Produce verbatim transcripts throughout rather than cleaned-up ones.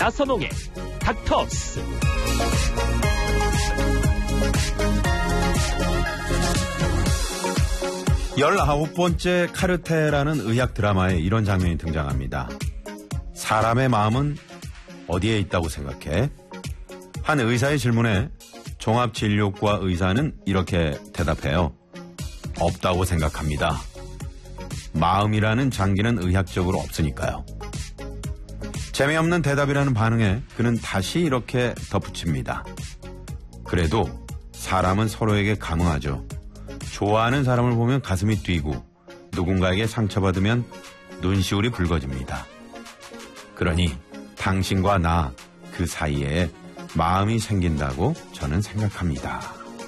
나선홍의 닥터스. 열아홉 번째 카르텔라는 의학 드라마에 이런 장면이 등장합니다. 사람의 마음은 어디에 있다고 생각해? 한 의사의 질문에 종합진료과 의사는 이렇게 대답해요. 없다고 생각합니다. 마음이라는 장기는 의학적으로 없으니까요. 재미없는 대답이라는 반응에 그는 다시 이렇게 덧붙입니다. 그래도 사람은 서로에게 감흥하죠. 좋아하는 사람을 보면 가슴이 뛰고 누군가에게 상처받으면 눈시울이 붉어집니다. 그러니 당신과 나 그 사이에 마음이 생긴다고 저는 생각합니다.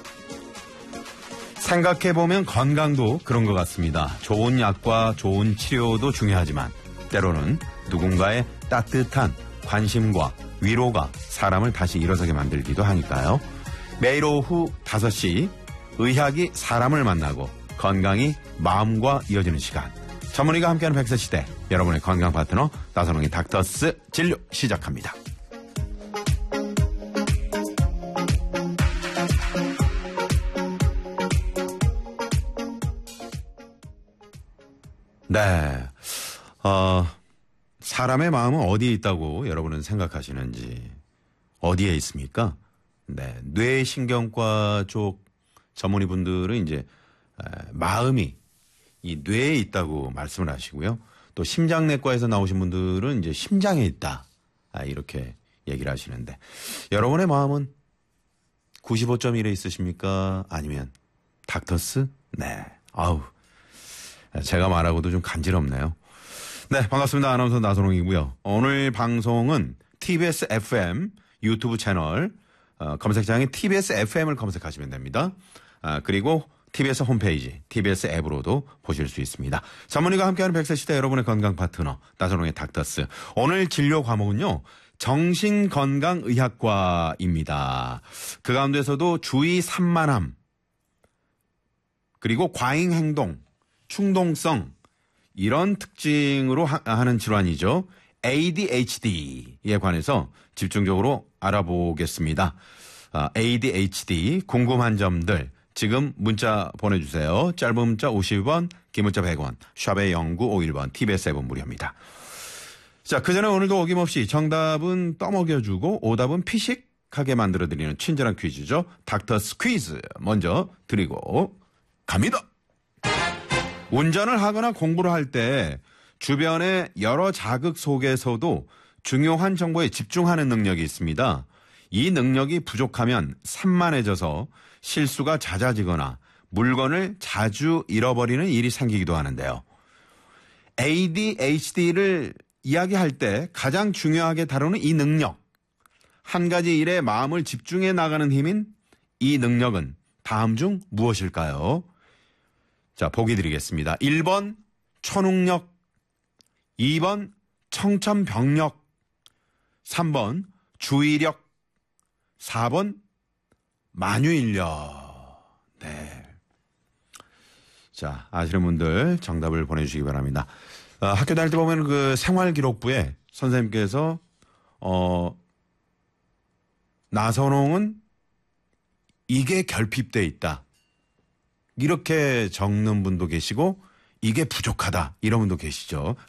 생각해보면 건강도 그런 것 같습니다. 좋은 약과 좋은 치료도 중요하지만 때로는 누군가의 따뜻한 관심과 위로가 사람을 다시 일어서게 만들기도 하니까요. 매일 오후 다섯 시 의학이 사람을 만나고 건강이 마음과 이어지는 시간. 전문의가 함께하는 백세시대, 여러분의 건강 파트너 나선홍의 닥터스 진료 시작합니다. 네, 어, 사람의 마음은 어디에 있다고 여러분은 생각하시는지, 어디에 있습니까? 네, 뇌신경과 쪽 전문의분들은 이제 마음이 이 뇌에 있다고 말씀을 하시고요. 또 심장내과에서 나오신 분들은 이제 심장에 있다, 이렇게 얘기를 하시는데, 여러분의 마음은 구십오 점 일에 있으십니까? 아니면 닥터스? 네, 아우, 제가 말하고도 좀 간지럽네요. 네, 반갑습니다. 아나운서 나선홍이고요. 오늘 방송은 티비에스 에프엠 유튜브 채널 어, 검색창에 티비에스 에프엠을 검색하시면 됩니다. 아, 그리고 티비에스 홈페이지, 티비에스 앱으로도 보실 수 있습니다. 전문의가 함께하는 백세시대, 여러분의 건강 파트너 나선홍의 닥터스. 오늘 진료 과목은요, 정신건강의학과입니다. 그 가운데서도 주의 산만함, 그리고 과잉행동, 충동성, 이런 특징으로 하, 하는 질환이죠. 에이디에이치디에 관해서 집중적으로 알아보겠습니다. 아, 에이디에이치디 궁금한 점들 지금 문자 보내주세요. 짧은 문자 오십 원, 긴 문자 백 원, 샵의 영구오일 번, 티비에스 앱은 무료입니다. 자, 그전에 오늘도 어김없이 정답은 떠먹여주고 오답은 피식하게 만들어드리는 친절한 퀴즈죠. 닥터스 퀴즈 먼저 드리고 갑니다. 운전을 하거나 공부를 할 때 주변의 여러 자극 속에서도 중요한 정보에 집중하는 능력이 있습니다. 이 능력이 부족하면 산만해져서 실수가 잦아지거나 물건을 자주 잃어버리는 일이 생기기도 하는데요. 에이디에이치디를 이야기할 때 가장 중요하게 다루는 이 능력, 한 가지 일에 마음을 집중해 나가는 힘인 이 능력은 다음 중 무엇일까요? 자, 보기 드리겠습니다. 일 번 천웅력, 이 번 청천벽력, 삼 번 주의력, 사 번 만유인력. 네. 자, 아시는 분들 정답을 보내주시기 바랍니다. 어, 학교 다닐 때 보면 그 생활기록부에 선생님께서 어, 나선홍은 이게 결핍돼 있다, 이렇게 적는 분도 계시고 이게 부족하다, 이런 분도 계시죠.